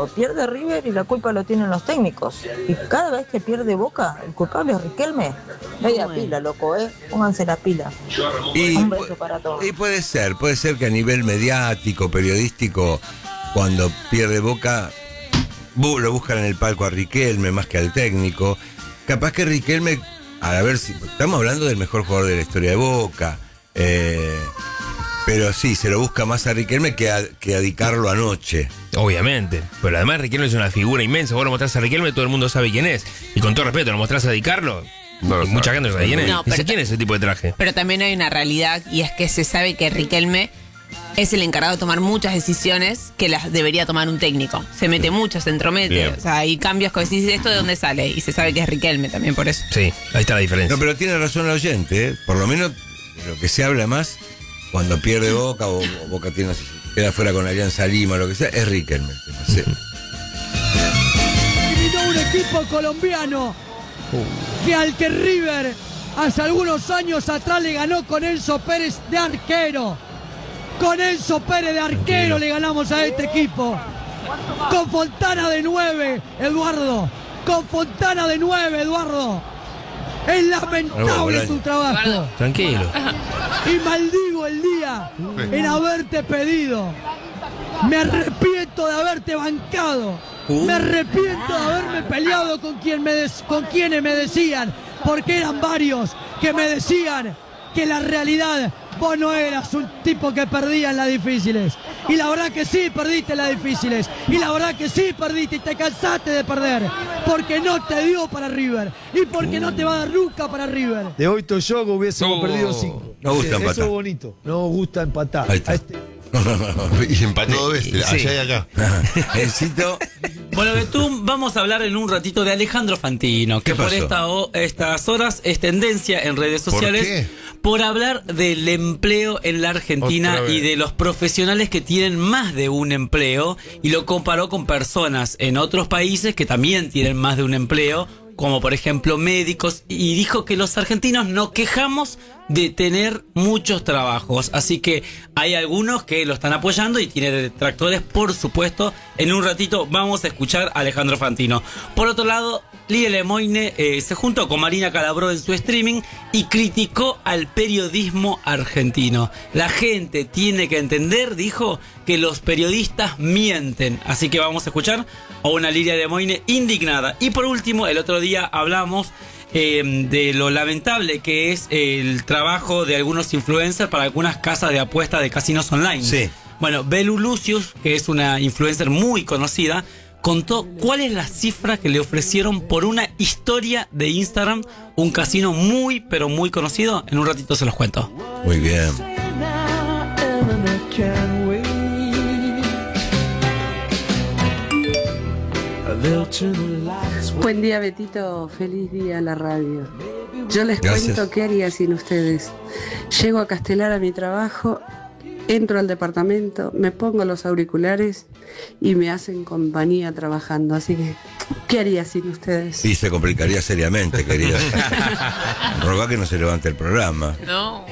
todo. Pierde River y la culpa lo tienen los técnicos. Y cada vez que pierde Boca, el culpable es Riquelme. Media pila, loco, Pónganse la pila. Un beso para todos. Y puede ser que a nivel mediático, periodístico, cuando pierde Boca, lo buscan en el palco a Riquelme más que al técnico. Capaz que Riquelme, a ver si estamos hablando del mejor jugador de la historia de Boca, pero sí, se lo busca más a Riquelme que a Di Carlo anoche. Obviamente, pero además Riquelme es una figura inmensa. Vos lo mostrás a Riquelme, todo el mundo sabe quién es. Y con todo respeto, lo mostrás a Di Carlo, mucha gente no sabe quién es. No, Dice, ¿quién es ese tipo de traje? Pero también hay una realidad, y es que se sabe que Riquelme es el encargado de tomar muchas decisiones que las debería tomar un técnico. Se mete mucho, se entromete. Bien. O sea, hay cambios que decís, ¿esto de dónde sale? Y se sabe que es Riquelme también por eso. Sí, ahí está la diferencia. No, pero tiene razón el oyente, Por lo menos de lo que se habla más cuando pierde Boca o Boca queda fuera con Alianza Lima, lo que sea, es Riquelme el tema, sí. Eliminó un equipo colombiano que al que River hace algunos años atrás le ganó con Enzo Pérez de arquero. Con Enzo Pérez de arquero le ganamos a este equipo. Con Fontana de 9, Eduardo. Con Fontana de 9, Eduardo. Es lamentable tu trabajo. Tranquilo. Y maldigo el día en haberte pedido. Me arrepiento de haberte bancado. Me arrepiento de haberme peleado con quienes me decían, porque eran varios que me decían que la realidad, vos no eras un tipo que perdía en las difíciles. Y la verdad que sí perdiste en las difíciles. Y la verdad que sí perdiste y te cansaste de perder. Porque no te dio para River. Y porque no te va a dar nunca para River. De hoy yo hubiésemos perdido 5. No gusta empatar. Eso es bonito. No gusta empatar. Ahí está. Y empató 2 veces, allá y acá. Bueno, Betún, vamos a hablar en un ratito de Alejandro Fantino, que por estas horas es tendencia en redes sociales. ¿Por qué? Por hablar del empleo en la Argentina y de los profesionales que tienen más de un empleo, y lo comparó con personas en otros países que también tienen más de un empleo, como por ejemplo médicos, y dijo que los argentinos nos quejamos de tener muchos trabajos, así que hay algunos que lo están apoyando y tiene detractores, por supuesto. En un ratito vamos a escuchar a Alejandro Fantino. Por otro lado, Lía Lemoine se juntó con Marina Calabró en su streaming y criticó al periodismo argentino. La gente tiene que entender, dijo, que los periodistas mienten. Así que vamos a escuchar a una Lía Lemoine indignada. Y por último, el otro día hablamos de lo lamentable que es el trabajo de algunos influencers para algunas casas de apuestas de casinos online. Sí. Bueno, Belu Lucius, que es una influencer muy conocida, contó cuál es la cifra que le ofrecieron por una historia de Instagram, un casino muy, pero muy conocido. En un ratito se los cuento. Muy bien. Buen día, Betito. Feliz día a la radio. Yo les Gracias. cuento qué haría sin ustedes. Llego a Castelar a mi trabajo, entro al departamento, me pongo los auriculares y me hacen compañía trabajando. Así que, ¿qué haría sin ustedes? Y se complicaría seriamente, querida. Rogá que no se levante el programa. No.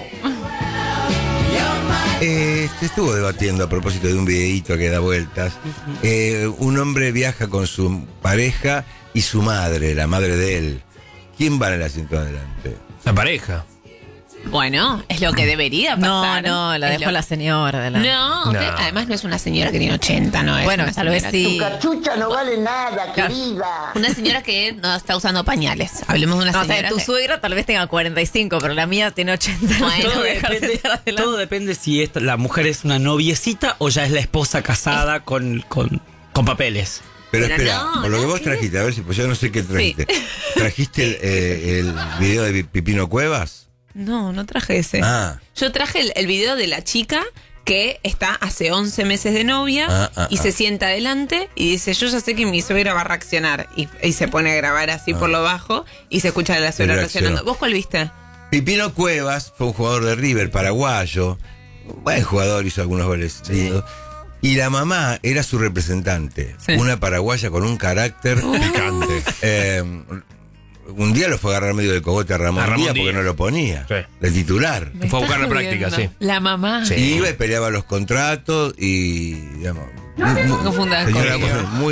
Se estuvo debatiendo a propósito de un videíto que da vueltas. Un hombre viaja con su pareja y su madre, la madre de él. ¿Quién va en el asiento adelante? La pareja. Bueno, es lo que debería pasar. No, la dejó la señora. No, además no es una señora que tiene 80, ¿no? Es Bueno, una tal vez señora sí. Tu cachucha no vale nada, querida. Una señora que no está usando pañales. Hablemos de una No, o sea, señora tu que- suegra tal vez tenga 45, pero la mía tiene 80. Bueno, Todo depende si la mujer es una noviecita o ya es la esposa casada con papeles. Pero Pero espera, no, por lo que no, vos sí. trajiste, a ver si pues yo no sé qué trajiste. ¿Trajiste el video de Pipino Cuevas? No traje ese. Ah. Yo traje el video de la chica que está hace 11 meses de novia y se sienta adelante y dice, yo ya sé que mi suegra va a reaccionar. Y se pone a grabar así por lo bajo y se escucha a la suegra reaccionando. ¿Vos cuál viste? Pipino Cuevas fue un jugador de River, paraguayo. Buen jugador, hizo algunos goles lindos. Y la mamá era su representante. Sí. Una paraguaya con un carácter picante. Un día lo fue a agarrar medio de cogote a Ramón Díaz porque no lo ponía. Sí. De titular. Fue a buscar la práctica, sí. La mamá. Y iba y peleaba los contratos y, digamos, No confundas señora conmigo. muy